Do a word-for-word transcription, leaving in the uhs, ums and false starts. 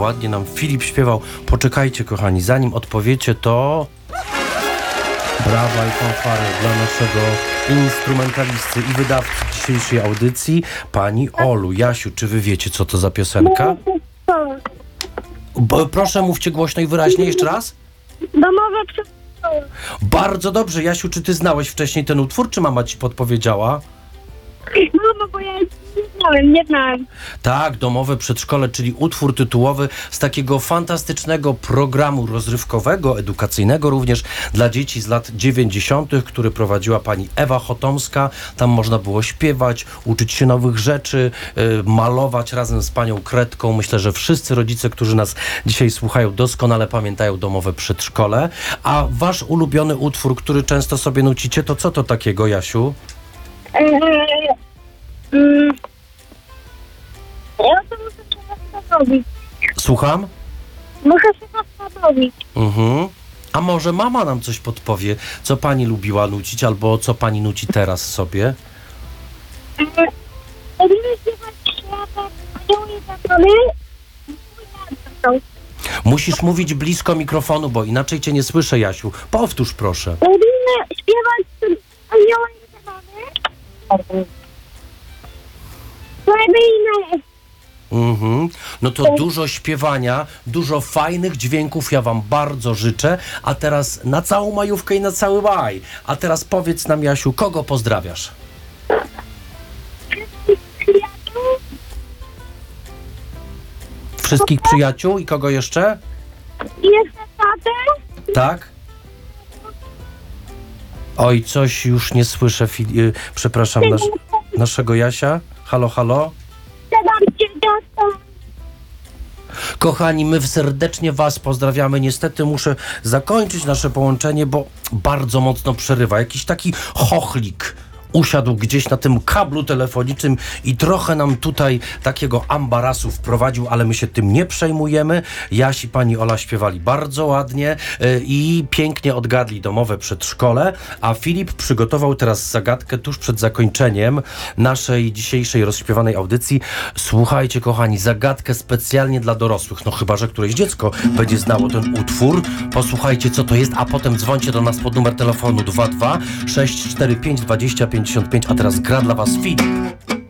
ładnie nam Filip śpiewał. Poczekajcie, kochani, zanim odpowiecie, to... Brawa i fanfary dla naszego instrumentalisty i wydawcy dzisiejszej audycji, pani Olu. Jasiu, czy wy wiecie, co to za piosenka? Bo, proszę, mówcie głośno i wyraźnie jeszcze raz. Domowe przedszkole. Bardzo dobrze. Jasiu, czy ty znałeś wcześniej ten utwór, czy mama ci podpowiedziała? No, bo ja nie znałem, nie znałem. Tak, Domowe Przedszkole, czyli utwór tytułowy z takiego fantastycznego programu rozrywkowego, edukacyjnego również dla dzieci z lat dziewięćdziesiątych, który prowadziła pani Ewa Chotomska. Tam można było śpiewać, uczyć się nowych rzeczy, yy, malować razem z panią Kredką. Myślę, że wszyscy rodzice, którzy nas dzisiaj słuchają, doskonale pamiętają Domowe Przedszkole. A wasz ulubiony utwór, który często sobie nucicie, to co to takiego, Jasiu? Eee, mm, ja to muszę się zastanowić. Słucham? Muszę się zastanowić. Mhm. A może mama nam coś podpowie, co pani lubiła nucić, albo co pani nuci teraz sobie? Eee, Lubimy śpiewać światek, anioły i zatrony. Musisz mówić blisko mikrofonu, bo inaczej cię nie słyszę, Jasiu. Powtórz, proszę. Lubimy śpiewać anioły i zatrony. Kolejne. Mhm. No to dużo śpiewania, dużo fajnych dźwięków, ja wam bardzo życzę. A teraz na całą majówkę i na cały maj. A teraz powiedz nam, Jasiu, kogo pozdrawiasz? Przyjaciół. Wszystkich przyjaciół i kogo jeszcze? I jeszcze tatę. Tak? Oj, coś już nie słyszę, Fili- y, przepraszam, nasz, naszego Jasia. Halo, halo? Przedam cię dostać. Kochani, my serdecznie was pozdrawiamy. Niestety muszę zakończyć nasze połączenie, bo bardzo mocno przerywa. Jakiś taki chochlik usiadł gdzieś na tym kablu telefonicznym i trochę nam tutaj takiego ambarasu wprowadził, ale my się tym nie przejmujemy. Jaś i pani Ola śpiewali bardzo ładnie yy, i pięknie odgadli Domowe Przedszkole, a Filip przygotował teraz zagadkę tuż przed zakończeniem naszej dzisiejszej rozśpiewanej audycji. Słuchajcie, kochani, zagadkę specjalnie dla dorosłych, no chyba że któreś dziecko będzie znało ten utwór. Posłuchajcie, co to jest, a potem dzwońcie do nas pod numer telefonu dwa dwa sześć cztery pięć dwadzieścia pięćdziesiąt pięć, a teraz gra dla was Filip.